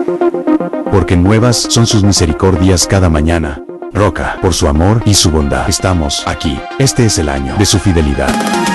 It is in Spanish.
Porque nuevas son sus misericordias cada mañana. Roca, por su amor y su bondad, estamos aquí. Este es el año de su fidelidad.